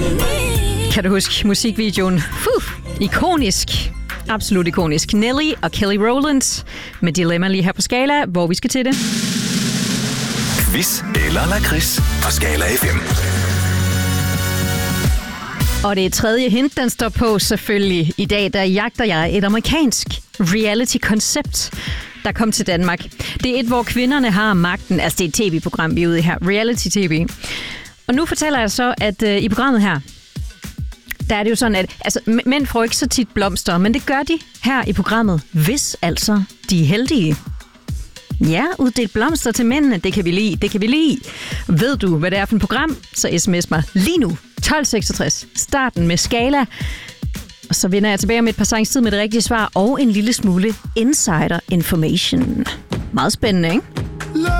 Kan du huske musikvideoen? Ikonisk. Absolut ikonisk. Nelly og Kelly Rowland med Dilemma lige her på Skala, hvor vi skal til det. Quiz eller lakrids på Skala FM. Og det er tredje hint, den står på selvfølgelig. I dag der jagter jeg et amerikansk reality-koncept, der kom til Danmark. Det er et, hvor kvinderne har magten. Altså det er et tv-program, vi er ude i her. Reality-tv. Og nu fortæller jeg så, at i programmet her, der er det jo sådan, at mænd får ikke så tit blomster, men det gør de her i programmet, hvis altså de er heldige. Ja, uddelt blomster til mændene, det kan vi lide. Ved du, hvad det er for et program? Så sms mig lige nu. 1266. Starten med Skala. Og så vender jeg tilbage om et par sangs tid med det rigtige svar og en lille smule insider information. Meget spændende, ikke?